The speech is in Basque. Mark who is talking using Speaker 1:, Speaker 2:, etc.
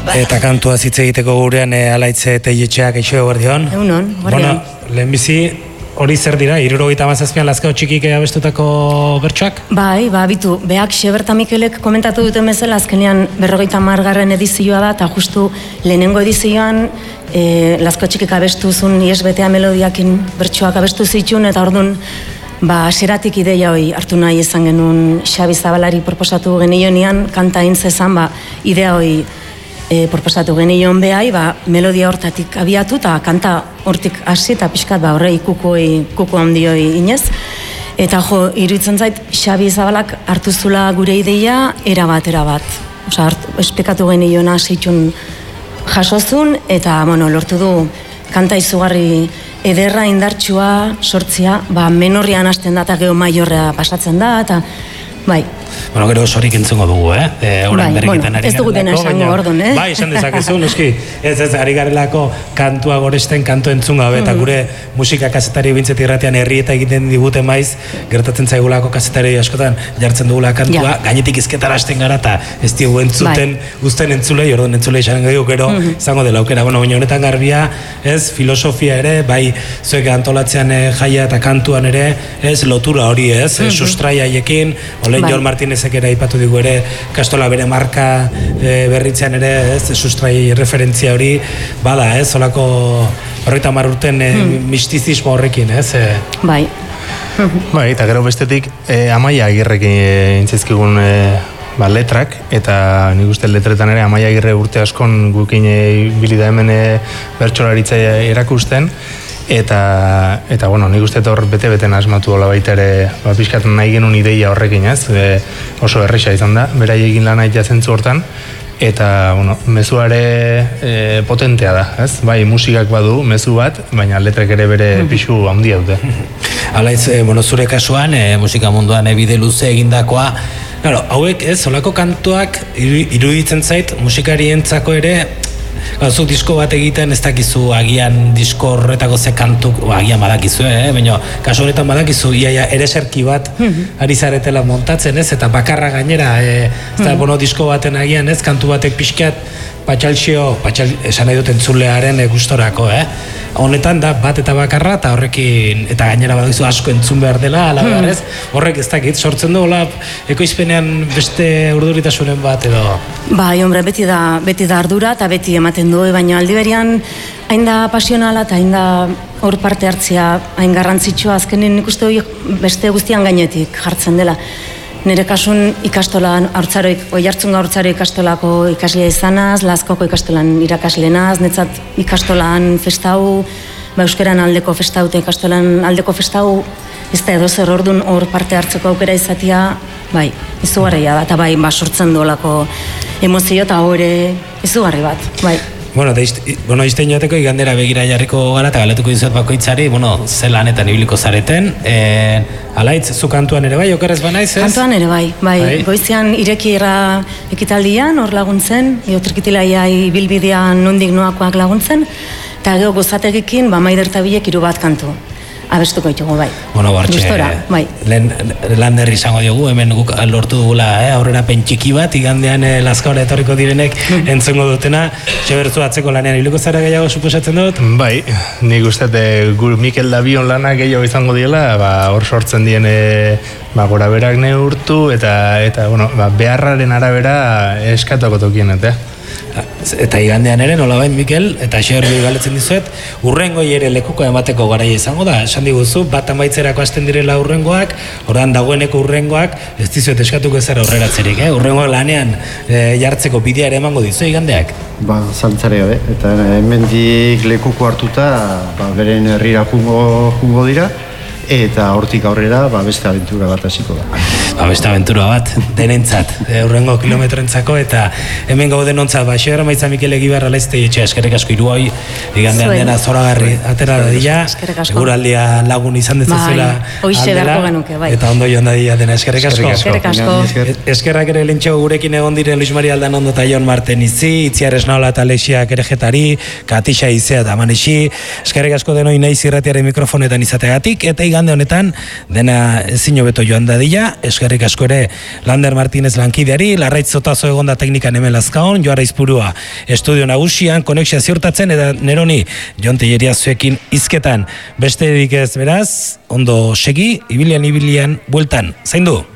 Speaker 1: Eta kantua hitz egiteko gurean Alaitze Teietxeak eixo eguerdion.
Speaker 2: Egunon, guardian.
Speaker 1: Lehenbizi hori zer dira, 77an Lazkao txikik abestutako bertsoak?
Speaker 2: Bai, bitu, beak Xeberta Mikelek komentatu duten bezala, azkenean 50. edizioa da, eta justu lehenengo edizioan Lazkao txikik abestu zuen iesbetea melodiakin bertsoak abestu zituen, eta orduan aseratik ideia hori hartu nahi izan genuen Xabi Zabalari proposatu genionean, kanta intzezan, idea hori proposatu genion behai, melodia hortatik abiatu, eta kanta hortik hasi, eta pixkat horrei kuku handioi inez. Eta iruditzen zait, Xabi Zabalak hartu zula gure ideia erabat. Osa, esplikatu geniona seitxun jasozun, eta, lortu du kanta izugarri ederra, indartsua, sortzia, menorrian hasten da, eta geho maiorrea pasatzen da, eta, bai.
Speaker 1: Gero osorik entzungo dugu, orain berriketan ari
Speaker 2: ez dugu dena esango orduan,
Speaker 1: Bai, esan dezakezu, noski, ez ari garelako kantua goresten kantu entzun gabe, eta gure musika kazetari bintzet irratean herrieta egiten digute maiz, gertatzen zaigulako kazetari askotan jartzen dugula kantua, gainetik izketara hasten gara, eta ez digu entzuten guzten entzulei, orduan entzulei esan gaitu gero, izango dela aukera, baina honetan garbia, ez, filosofia ere, bai, zuek antolatzean jaia eta kantuan ere, ez, lotura hori, ez, sustraiekin, Olen Jon Martinezek ere aipatu digu ere, Kastola bere marka berritzean ere, ez, sustrai referentzia hori, bada, ez, olako 30 urten mistizismo horrekin, ez?
Speaker 2: Bai.
Speaker 3: Bai, eta gero bestetik, Amaia Agirrekin intzizkigun letrak, eta nik uste letretan ere Amaia Agirre urte askon gukin bilida hemen bertsolaritza erakusten, eta nik uste hor bete-beten asmatu hola baita ere pixkat nahi genuen ideia horrekin, ez? Oso erresa izan da, beraiegin lan aitea zentzu hortan, eta, mezuare potentea da, ez? Bai, musikak badu, mezu bat, baina letrek ere bere pixu handia dute.
Speaker 1: Alaitz, zure kasuan, musika munduan bide luze egindakoa, hauek, ez, holako kantuak iruditzen zait, musikarientzako ere, zu disko bat egiten ez dakizu agian disko horretako ze kantu agian badakizu, baina kasu honetan badakizu iaia ereserki bat ari zaretela montatzen, ez, eta bakarra gainera disko baten agian, ez, kantu batek pixkat esan nahi dut entzulearen gustorako, honetan da bat eta bakarra, eta horrekin, eta gainera badakizu asko entzun behar dela, alabeharrez, horrek ez dakit, sortzen du, ekoizpenean beste urduritasunen bat, edo?
Speaker 2: Bai, beti da ardura, eta beti ematen du, baina aldi berian, hain da pasionala, eta hain da hor parte hartzea, hain garrantzitsua, azkenin ikuste beste guztian gainetik jartzen dela. Nire kasun ikastolan Oiartzunga Haurtzaro ikastolako ikaslea izanaz, Lazkaoko ikastolan irakaslenaz, netzat ikastolan festau, euskeran aldeko festau eta ikastolan aldeko festau, ez da edo zer orduan hor parte hartzeko aukera izatea, bai, izugarria da, eta bai, sortzen duolako emozio eta hori izugarri bat, bai.
Speaker 1: Izten joateko igandera begira jarriko gara eta galetuko dizuet bakoitzari, ze lanetan ibiliko zareten. Alaitz, zu kantuan ere bai, okerrez banaiz, ez?
Speaker 2: Kantuan ere bai. Goizean irekiera ekitaldian, hor laguntzen, trikitilaia ibilbidean nondik noakoak laguntzen, eta gero gozategikin, Maider eta Bilek 3 bat kantu. Abestuko ditugu, bai. Gustora, bai.
Speaker 1: Lan derri izango diogu, hemen guk lortu dugula aurrera pentxiki bat, igandean Lazkaora etorriko direnek entzungo dutena. Xebertzu atzeko lanean ibiliko zara gehiago suposatzen dut?
Speaker 3: Bai, nik uste Mikel Dabion lana gehiago izango diela, hor sortzen dien gora berak neurtu, eta beharraren arabera eskatuako tokien,
Speaker 1: Eta igandean ere, nolabain Mikel, eta xerbio galetzen dizuet, urrengoi ere lekuko emateko garaia izango da. Esan diguzu, bat amaitzerako hasten direla urrengoak, ordan dagoeneko urrengoak, ez dizuet eskatuko ezer aurreratzerik, urrengoak lanean jartzeko bidea ere emango dizu igandeak?
Speaker 4: Zantzare gabe, eta hemendik lekuko hartuta, beren herrira jungo dira, eta hortik aurrera beste abentura bat hasiko da.
Speaker 1: Beste abentura bat, denentzat, urrengo kilometroentzako, eta hemen gauden ontzat, Xeberra Maitza Mikel Egibar Alaitz Teietxea, eskerrik asko Iruoi, igandean dena zoragarri atera dadila, eguraldia lagun izan dezazuela aldela, eta ondo joan dadila dena, eskerrik asko. Eskerrak ere lintxego gurekin egon dire Luis Maria Aldanondo eta Jon Martenizi, Itziar Esnaola eta Alexiak Erejetari, Katixa Izea eta Manexi, eskerrik asko denoi naiz irratiaren mikrofonetan izategatik, eta igande honetan, dena ezin hobeto joan dadila, eskerrik asko ere Lander Martínez lankideari, Larraitz Zotazo egonda teknikan hemen Lazkaon, Joara Izpurua estudio nagusian, konexia ziurtatzen, eta Neroni Jon Telleria zuekin hizketan. Beste ez beraz, ondo segi, ibilian bueltan, zaindu!